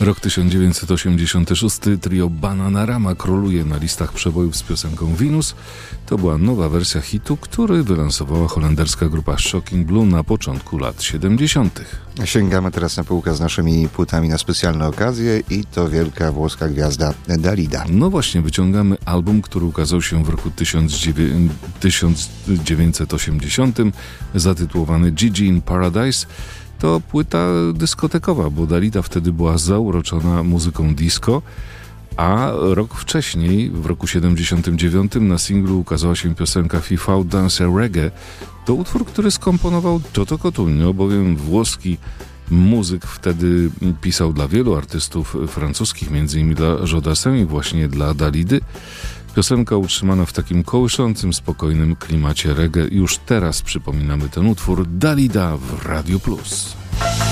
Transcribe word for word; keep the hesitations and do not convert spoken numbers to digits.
Rok tysiąc dziewięćset osiemdziesiąty szósty. Trio Bananarama króluje na listach przebojów z piosenką Venus. To była nowa wersja hitu, który wylansowała holenderska grupa Shocking Blue na początku lat siedemdziesiątych. Sięgamy teraz na półkę z naszymi płytami na specjalne okazje i to wielka włoska gwiazda Dalida. No właśnie, wyciągamy album, który ukazał się w roku tysiąc dziewięćset osiemdziesiątym, zatytułowany Gigi in Paradise. To płyta dyskotekowa, bo Dalida wtedy była zauroczona muzyką disco, a rok wcześniej, w roku siedemdziesiątym dziewiątym, na singlu ukazała się piosenka Fifão Dança Reggae. To utwór, który skomponował Toto Cutugno, bowiem włoski muzyk wtedy pisał dla wielu artystów francuskich, między innymi dla Jodassin i właśnie dla Dalidy. Piosenka utrzymana w takim kołyszącym, spokojnym klimacie reggae. Już teraz przypominamy ten utwór. Dalida w Radio Plus.